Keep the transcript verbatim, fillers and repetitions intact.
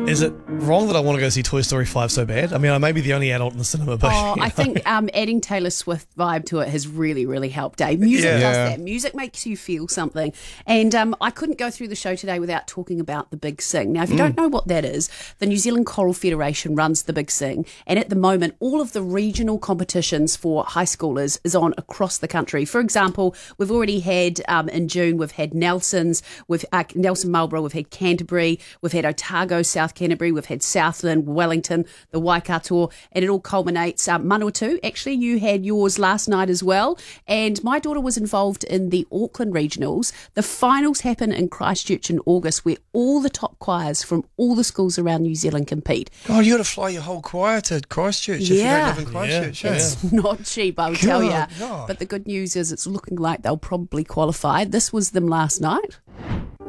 Is it wrong that I want to go see Toy Story five so bad? I mean, I may be the only adult in the cinema, but Oh, you I know. think um, adding Taylor Swift vibe to it has really, really helped, Dave. Music Yeah. does Yeah. that. Music makes you feel something. And um, I couldn't go through the show today without talking about the Big Sing. Now, if you don't know what that is, the New Zealand Choral Federation runs the Big Sing. And at the moment, all of the regional competitions for high schoolers is on across the country. For example, we've already had, um, in June, we've had Nelson's, we've uh, Nelson Marlborough, we've had Canterbury, we've had Otago, South Canterbury, we've had Southland, Wellington, the Waikato, and it all culminates. Um, Manawatu, actually, you had yours last night as well, and my daughter was involved in the Auckland Regionals. The finals happen in Christchurch in August, where all the top choirs from all the schools around New Zealand compete. God, you got to fly your whole choir to Christchurch if you Yeah. don't live in Christchurch. Yeah. eh? It's not cheap, I'll tell you. God, God. But the good news is it's looking like they'll probably qualify. This was them last night.